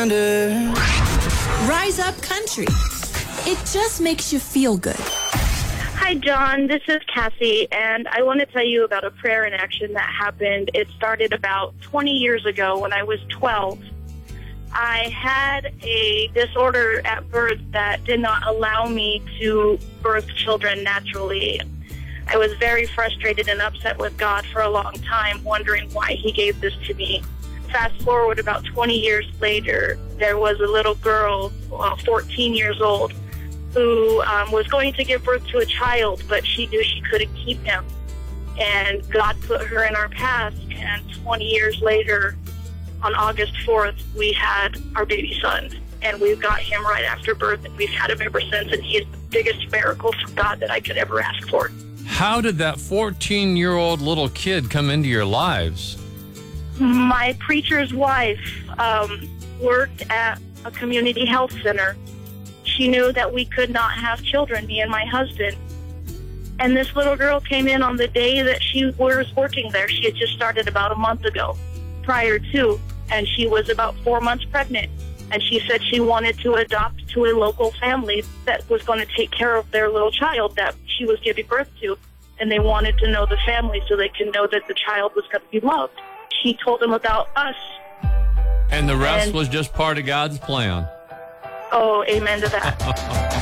reminder. Rise Up Country. It just makes you feel good. Hi, John. This is Cassie, and I want to tell you about a prayer in action that happened. It started about 20 years ago when I was 12. I had a disorder at birth that did not allow me to birth children naturally. I was very frustrated and upset with God for a long time, wondering why He gave this to me. Fast forward about 20 years later, there was a little girl, 14 years old, who was going to give birth to a child, but she knew she couldn't keep him. And God put her in our path, and 20 years later, on August 4th, we had our baby son. And we've got him right after birth, and we've had him ever since, and he is the biggest miracle from God that I could ever ask for. How did that 14-year-old little kid come into your lives? My preacher's wife worked at a community health center. She knew that we could not have children, me and my husband. And this little girl came in on the day that she was working there. She had just started about a month ago prior to, and she was about 4 months pregnant. And she said she wanted to adopt to a local family that was going to take care of their little child that she was giving birth to. And they wanted to know the family so they could know that the child was going to be loved. She told them about us. And the rest was just part of God's plan. Oh, amen to that.